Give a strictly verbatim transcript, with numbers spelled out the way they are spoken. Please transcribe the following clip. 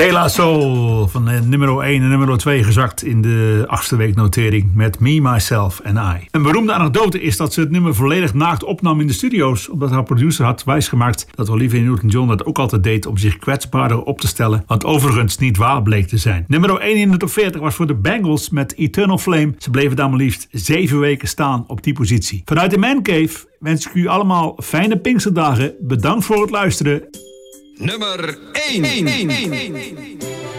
De La Soul van uh, nummer één en nummer twee gezakt in de achtste week notering met Me, Myself and I. Een beroemde anekdote is dat ze het nummer volledig naakt opnam in de studio's, omdat haar producer had wijsgemaakt dat Olivia Newton-John dat ook altijd deed om zich kwetsbaarder op te stellen, wat overigens niet waar bleek te zijn. Nummer één in de top veertig was voor de Bangles met Eternal Flame. Ze bleven daar maar liefst zeven weken staan op die positie. Vanuit de Man Cave wens ik u allemaal fijne Pinksterdagen. Bedankt voor het luisteren. Nummer één.